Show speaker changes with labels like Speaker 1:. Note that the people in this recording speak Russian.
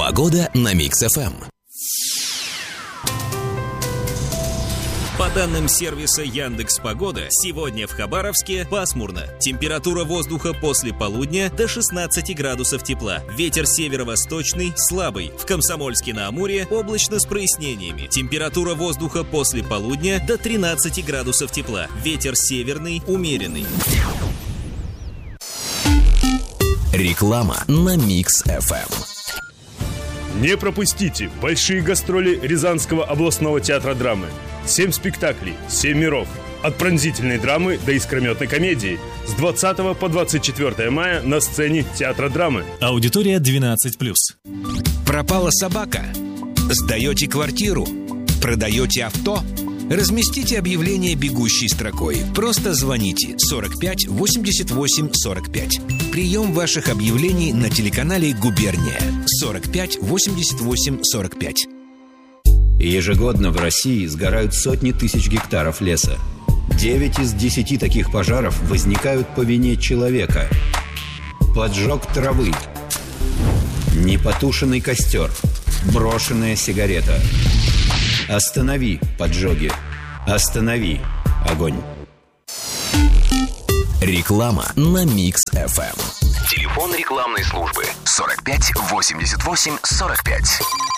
Speaker 1: Погода на Микс-ФМ. По данным сервиса Яндекс.Погода, сегодня в Хабаровске пасмурно. Температура воздуха после полудня до 16 градусов тепла. Ветер северо-восточный слабый. В Комсомольске-на-Амуре облачно с прояснениями. Температура воздуха после полудня до 13 градусов тепла. Ветер северный умеренный. Реклама на Микс-ФМ.
Speaker 2: Не пропустите большие гастроли Рязанского областного театра драмы. 7 спектаклей, 7 миров. От пронзительной драмы до искрометной комедии. С 20 по 24 мая на сцене театра драмы.
Speaker 3: Аудитория 12+.
Speaker 4: Пропала собака? Сдаете квартиру? Продаете авто? Разместите объявление бегущей строкой. Просто звоните 45 88 45. Прием ваших объявлений на телеканале «Губерния» 45 88 45.
Speaker 5: Ежегодно в России сгорают сотни тысяч гектаров леса. 9 из 10 таких пожаров возникают по вине человека. Поджог травы, непотушенный костер, брошенная сигарета. Останови поджоги. Останови огонь.
Speaker 1: Реклама на Микс-ФМ.
Speaker 6: Телефон рекламной службы 45 88 45.